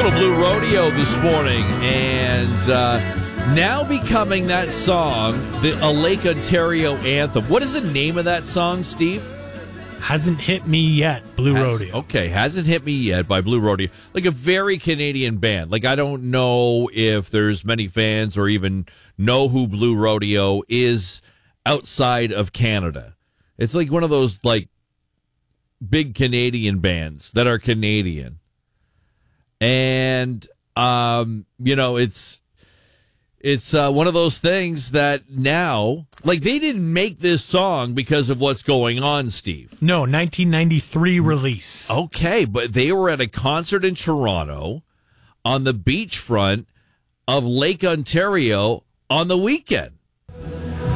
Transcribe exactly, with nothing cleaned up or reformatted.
Little Blue Rodeo this morning, and uh, now becoming that song, the a Lake Ontario anthem. What is the name of that song, Steve? Hasn't Hit Me Yet, Blue Has, Rodeo. Okay, Hasn't Hit Me Yet by Blue Rodeo. Like a very Canadian band. Like I don't know if there's many fans or even know who Blue Rodeo is outside of Canada. It's like one of those like big Canadian bands that are Canadian. And, um, you know, it's it's uh, one of those things that now, like, they didn't make this song because of what's going on, Steve. No, nineteen ninety-three release. Okay, but they were at a concert in Toronto on the beachfront of Lake Ontario on the weekend.